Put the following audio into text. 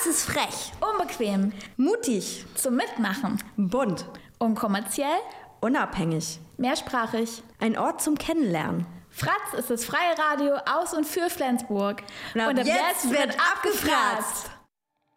Fratz ist frech, Unbequem. Mutig. Zum Mitmachen. Bunt. Unkommerziell. Unabhängig. Mehrsprachig. Ein Ort zum Kennenlernen. Fratz ist das freie Radio aus und für Flensburg. Und ab jetzt wird abgefratzt.